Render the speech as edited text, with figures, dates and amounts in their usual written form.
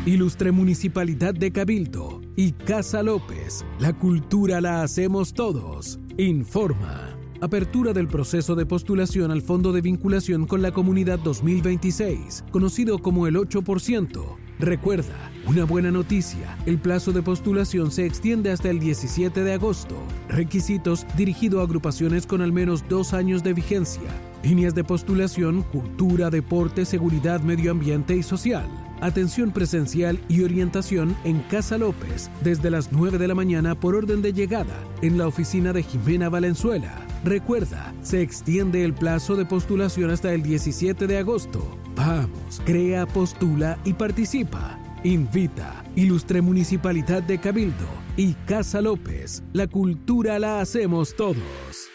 Ilustre Municipalidad de Cabildo y Casa López, la cultura la hacemos todos. Informa. Apertura del proceso de postulación al Fondo de Vinculación con la Comunidad 2026, conocido como el 8%. Recuerda, una buena noticia, el plazo de postulación se extiende hasta el 17 de agosto. Requisitos: dirigido a agrupaciones con al menos 2 años de vigencia. Líneas de postulación: cultura, deporte, seguridad, medio ambiente y social. Atención presencial y orientación en Casa López, desde las 9 de la mañana por orden de llegada, en la oficina de Jimena Valenzuela. Recuerda, se extiende el plazo de postulación hasta el 17 de agosto. Vamos, crea, postula y participa. Invita. Ilustre Municipalidad de Cabildo y Casa López. La cultura la hacemos todos.